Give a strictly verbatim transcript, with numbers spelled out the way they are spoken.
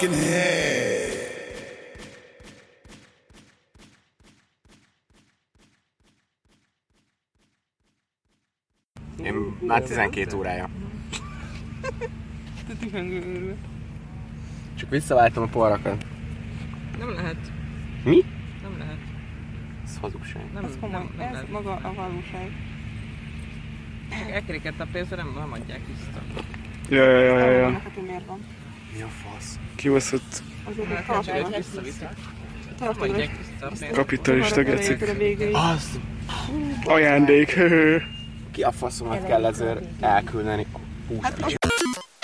Én már tizenkét órája. Te tühöngő. Csak visszaváltam a poharakat. Nem lehet. Mi? Nem lehet. Ez hazugság. Nem, Ez komoly, nem, nem ez lehet. maga a valóság. Csak elkerekett a pénzt, nem, nem adják vissza. Ja, ja, ja, ja, ja. Neked miért van? Mi a fasz? Kibaszott Azért egy Hát, kalapban. csak visszaviszik. Nem Tartod, adják hogy vissza a pénzt. kapitalista gecik. a végéig. Az! Ajándék. Ki a faszomat kell ezért elküldeni? Húsz Hát